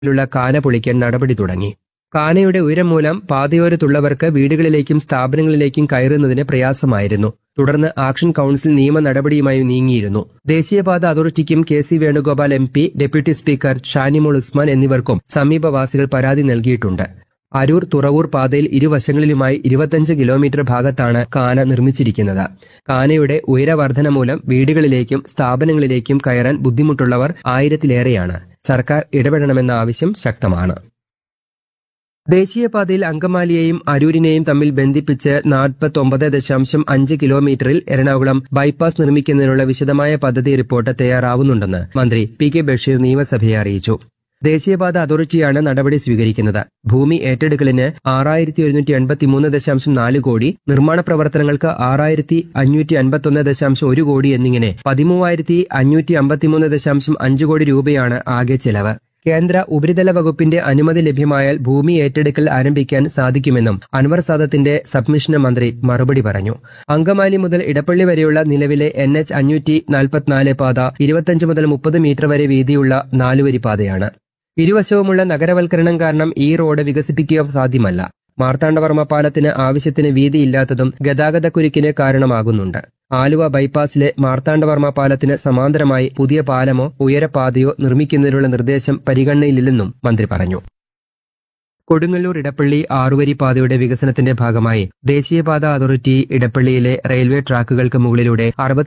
ുള്ള കാന പൊളിക്കാൻ നടപടി തുടങ്ങി. കാനയുടെ ഉയരം മൂലം പാതയോരത്തുള്ളവർക്ക് വീടുകളിലേക്കും സ്ഥാപനങ്ങളിലേക്കും കയറുന്നതിന് പ്രയാസമായിരുന്നു. തുടർന്ന് ആക്ഷൻ കൌൺസിൽ നിയമ നടപടിയുമായി നീങ്ങിയിരുന്നു. ദേശീയപാത അതോറിറ്റിക്കും K C. Venugopal MP, deputy speaker Shanimol Usman എന്നിവർക്കും സമീപവാസികൾ പരാതി നൽകിയിട്ടുണ്ട്. അരൂർ തുറവൂർ പാതയിൽ ഇരുവശങ്ങളിലുമായി 25 കിലോമീറ്റർ ഭാഗത്താണ് കാന നിർമ്മിച്ചിരിക്കുന്നത്. കാനയുടെ ഉയരവർധന മൂലം വീടുകളിലേക്കും സ്ഥാപനങ്ങളിലേക്കും കയറാൻ ബുദ്ധിമുട്ടുള്ളവർ 1000-ലേറെയാണ്. സർക്കാർ ഇടപെടണമെന്ന ആവശ്യം ശക്തമാണ്. ദേശീയപാതയിൽ അങ്കമാലിയെയും അരൂരിനെയും തമ്മിൽ ബന്ധിപ്പിച്ച് 49.5 കിലോമീറ്ററിൽ എറണാകുളം ബൈപ്പാസ് നിർമ്മിക്കുന്നതിനുള്ള വിശദമായ പദ്ധതി റിപ്പോർട്ട് തയ്യാറാവുന്നുണ്ടെന്ന് മന്ത്രി P.K. ബഷീർ നിയമസഭയെ അറിയിച്ചു. ദേശീയപാത അതോറിറ്റിയാണ് നടപടി സ്വീകരിക്കുന്നത്. ഭൂമി ഏറ്റെടുക്കലിന് 6183.4 കോടി, നിർമ്മാണ പ്രവർത്തനങ്ങൾക്ക് 6551.1 കോടി എന്നിങ്ങനെ 13,553.5 കോടി രൂപയാണ് ആകെ ചെലവ്. കേന്ദ്ര ഉപരിതല വകുപ്പിന്റെ അനുമതി ലഭ്യമായാൽ ഭൂമി ഏറ്റെടുക്കൽ ആരംഭിക്കാൻ സാധിക്കുമെന്നും അൻവർ സാദത്തിന്റെ സബ്മിഷന് മന്ത്രി മറുപടി പറഞ്ഞു. അങ്കമാലി മുതൽ ഇടപ്പള്ളി വരെയുള്ള നിലവിലെ NH 544 പാത 25 മുതൽ 30 മീറ്റർ വരെ വീതിയുള്ള 4-വരി പാതയാണ്. ഇരുവശവുമുള്ള നഗരവൽക്കരണം കാരണം ഈ റോഡ് വികസിപ്പിക്കുക സാധ്യമല്ല. മാർത്താണ്ഡവർമ്മ പാലത്തിന് ആവശ്യത്തിന് വീതിയില്ലാത്തതും ഗതാഗതക്കുരുക്കിന് കാരണമാകുന്നുണ്ട്. ആലുവ ബൈപ്പാസിലെ മാർത്താണ്ഡവർമ്മ പാലത്തിന് സമാന്തരമായി പുതിയ പാലമോ ഉയരപാതയോ നിർമ്മിക്കുന്നതിനുള്ള നിർദ്ദേശം പരിഗണനയിലില്ലെന്നും മന്ത്രി പറഞ്ഞു. കൊടുങ്ങല്ലൂർ ഇടപ്പള്ളി 6-വരി പാതയുടെ വികസനത്തിന്റെ ഭാഗമായി ദേശീയപാത അതോറിറ്റി ഇടപ്പള്ളിയിലെ റെയിൽവേ ട്രാക്കുകൾക്ക് മുകളിലൂടെ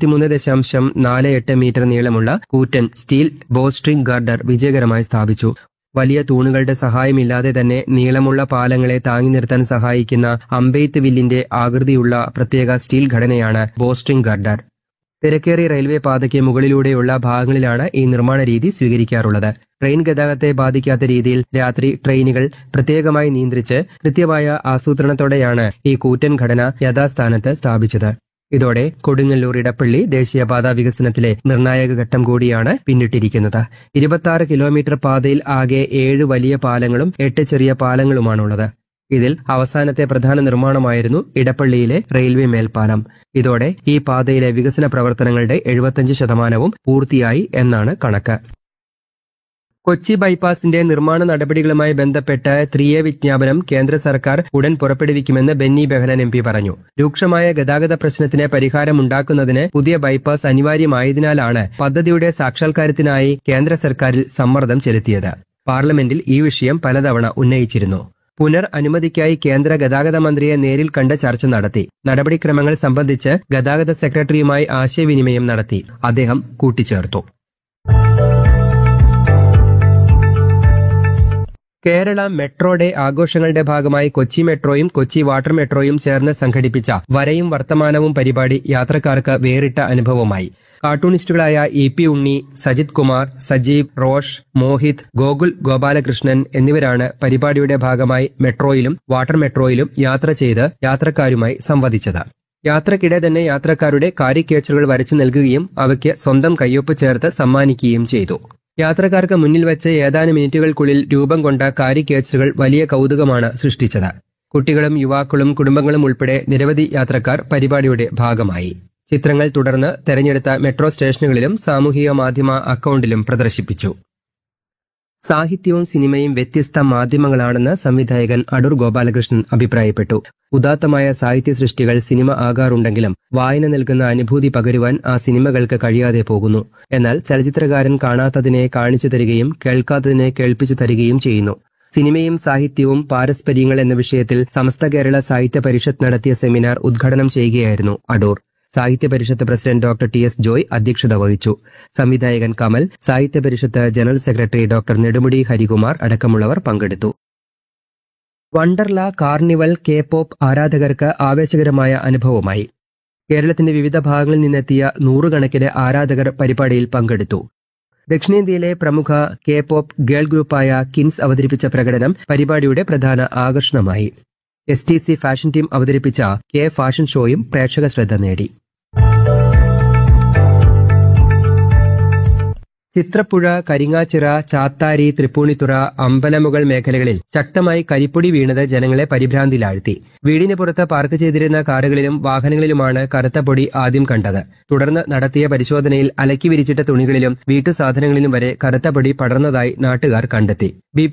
63.48 മീറ്റർ നീളമുള്ള കൂറ്റൻ സ്റ്റീൽ ബോസ്ട്രിംഗ് ഗാർഡർ വിജയകരമായി സ്ഥാപിച്ചു. വലിയ തൂണുകളുടെ സഹായമില്ലാതെ തന്നെ നീളമുള്ള പാലങ്ങളെ താങ്ങി നിർത്താൻ സഹായിക്കുന്ന അമ്പെയ്ത്ത് വില്ലിന്റെ ആകൃതിയുള്ള പ്രത്യേക സ്റ്റീൽ ഘടനയാണ് ബോസ്ട്രിംഗ് ഗാർഡർ. തിരക്കേറിയ റെയിൽവേ പാതയ്ക്ക് മുകളിലൂടെയുള്ള ഭാഗങ്ങളിലാണ് ഈ നിർമ്മാണ രീതി സ്വീകരിക്കാറുള്ളത്. ട്രെയിൻ ഗതാഗതത്തെ ബാധിക്കാത്ത രീതിയിൽ രാത്രി ട്രെയിനുകൾ പ്രത്യേകമായി നിയന്ത്രിച്ച് കൃത്യമായ ആസൂത്രണത്തോടെയാണ് ഈ കൂറ്റൻ ഘടന യഥാസ്ഥാനത്ത് സ്ഥാപിച്ചത്. ഇതോടെ കൊടുങ്ങല്ലൂർ ഇടപ്പള്ളി ദേശീയപാത വികസനത്തിലെ നിർണായക ഘട്ടം കൂടിയാണ് പിന്നിട്ടിരിക്കുന്നത്. 26 കിലോമീറ്റർ പാതയിൽ ആകെ 7 വലിയ പാലങ്ങളും 8 ചെറിയ പാലങ്ങളുമാണുള്ളത്. ഇതിൽ അവസാനത്തെ പ്രധാന നിർമ്മാണമായിരുന്നു ഇടപ്പള്ളിയിലെ റെയിൽവേ മേൽപ്പാലം. ഇതോടെ ഈ പാതയിലെ വികസന പ്രവർത്തനങ്ങളുടെ 75% പൂർത്തിയായി എന്നാണ് കണക്ക്. കൊച്ചി ബൈപ്പാസിന്റെ നിർമ്മാണ നടപടികളുമായി ബന്ധപ്പെട്ട് 3A വിജ്ഞാപനം കേന്ദ്ര സർക്കാർ ഉടൻ പുറപ്പെടുവിക്കുമെന്ന് ബെന്നി ബെഹനാൻ MP പറഞ്ഞു. രൂക്ഷമായ ഗതാഗത പ്രശ്നത്തിന് പരിഹാരമുണ്ടാക്കുന്നതിന് പുതിയ ബൈപ്പാസ് അനിവാര്യമായതിനാലാണ് പദ്ധതിയുടെ സാക്ഷാത്കാരത്തിനായി കേന്ദ്ര സർക്കാരിൽ സമ്മർദ്ദം ചെലുത്തിയത്. പാർലമെന്റിൽ ഈ വിഷയം പലതവണ ഉന്നയിച്ചിരുന്നു. പുനർ അനുമതിക്കായി കേന്ദ്ര ഗതാഗത മന്ത്രിയെ നേരിൽ കണ്ട് ചർച്ച നടത്തി. നടപടിക്രമങ്ങൾ സംബന്ധിച്ച് ഗതാഗത സെക്രട്ടറിയുമായി ആശയവിനിമയം നടത്തി. അദ്ദേഹം കൂട്ടിച്ചേർത്തു. കേരള മെട്രോ ഡേ ആഘോഷങ്ങളുടെ ഭാഗമായി കൊച്ചി മെട്രോയും കൊച്ചി വാട്ടർ മെട്രോയും ചേർന്ന് സംഘടിപ്പിച്ച വരയും വർത്തമാനവും പരിപാടി യാത്രക്കാർക്ക് വേറിട്ട അനുഭവമായി. കാർട്ടൂണിസ്റ്റുകളായ EP ഉണ്ണി, സജിത് കുമാർ, സജീവ്, റോഷ്, മോഹിത്, ഗോകുൽ ഗോപാലകൃഷ്ണൻ എന്നിവരാണ് പരിപാടിയുടെ ഭാഗമായി മെട്രോയിലും വാട്ടർ മെട്രോയിലും യാത്ര ചെയ്ത് യാത്രക്കാരുമായി സംവദിച്ചത്. യാത്രക്കിടെ തന്നെ യാത്രക്കാരുടെ കാരിക്കേച്ചറുകൾ വരച്ചു നൽകുകയും അവയ്ക്ക് സ്വന്തം കയ്യൊപ്പ് ചേർത്ത് സമ്മാനിക്കുകയും ചെയ്തു. യാത്രക്കാർക്ക് മുന്നിൽ വെച്ച് ഏതാനും മിനിറ്റുകൾക്കുള്ളിൽ രൂപം കൊണ്ട കാരിക്കേച്ചറുകൾ വലിയ കൗതുകമാണ് സൃഷ്ടിച്ചത്. കുട്ടികളും യുവാക്കളും കുടുംബങ്ങളും ഉൾപ്പെടെ നിരവധി യാത്രക്കാർ പരിപാടിയുടെ ഭാഗമായി. ചിത്രങ്ങൾ തുടർന്ന് തെരഞ്ഞെടുത്ത മെട്രോ സ്റ്റേഷനുകളിലും സാമൂഹിക മാധ്യമ അക്കൗണ്ടിലും പ്രദർശിപ്പിച്ചു. സാഹിത്യവും സിനിമയും വ്യത്യസ്ത മാധ്യമങ്ങളാണെന്ന് സംവിധായകൻ അടൂർ ഗോപാലകൃഷ്ണൻ അഭിപ്രായപ്പെട്ടു. ഉദാത്തമായ സാഹിത്യ സൃഷ്ടികൾ സിനിമ ആകാറുണ്ടെങ്കിലും വായന നൽകുന്ന അനുഭൂതി പകരുവാൻ ആ സിനിമകൾക്ക് കഴിയാതെ പോകുന്നു. എന്നാൽ ചലച്ചിത്രകാരൻ കാണാത്തതിനെ കാണിച്ചു തരികയും കേൾക്കാത്തതിനെ കേൾപ്പിച്ചു തരികയും ചെയ്യുന്നു. സിനിമയും സാഹിത്യവും പാരസ്പര്യങ്ങൾ എന്ന വിഷയത്തിൽ സമസ്ത കേരള സാഹിത്യ പരിഷത്ത് നടത്തിയ സെമിനാർ ഉദ്ഘാടനം ചെയ്യുകയായിരുന്നു അടൂർ. സാഹിത്യ പരിഷത്ത് പ്രസിഡന്റ് ഡോക്ടർ TS ജോയ് അധ്യക്ഷത വഹിച്ചു. സംവിധായകൻ കമൽ, സാഹിത്യ പരിഷത്ത് general secretary doctor Nedumudi Harikumar അടക്കമുള്ളവർ പങ്കെടുത്തു. വണ്ടർല കാർണിവൽ K-പോപ്പ് ആരാധകർക്ക് ആവേശകരമായ അനുഭവമായി. കേരളത്തിന്റെ വിവിധ ഭാഗങ്ങളിൽ നിന്നെത്തിയ 100 കണക്കിന് ആരാധകർ പരിപാടിയിൽ പങ്കെടുത്തു. ദക്ഷിണേന്ത്യയിലെ പ്രമുഖ K-പോപ്പ് ഗേൾ ഗ്രൂപ്പായ കിൻസ് അവതരിപ്പിച്ച പ്രകടനം പരിപാടിയുടെ പ്രധാന ആകർഷണമായി. STC ഫാഷൻ ടീം അവതരിപ്പിച്ച K ഫാഷൻ ഷോയും പ്രേക്ഷക ശ്രദ്ധ നേടി. ചിത്രപ്പുഴ, കരിങ്ങാച്ചിറ, ചാത്താരി, തൃപ്പൂണിത്തുറ, അമ്പലമുകൾ മേഖലകളിൽ ശക്തമായി കരിപ്പൊടി വീണത് ജനങ്ങളെ പരിഭ്രാന്തിയിലാഴ്ത്തി. വീടിന് പുറത്ത് പാർക്ക് ചെയ്തിരുന്ന കാറുകളിലും വാഹനങ്ങളിലുമാണ് കറുത്ത പൊടി ആദ്യം കണ്ടത്. തുടർന്ന് നടത്തിയ പരിശോധനയിൽ അലക്കി വിരിച്ചിട്ട തുണികളിലും വീട്ടുസാധനങ്ങളിലും വരെ കറുത്ത പൊടി പടർന്നതായി നാട്ടുകാർ കണ്ടെത്തി.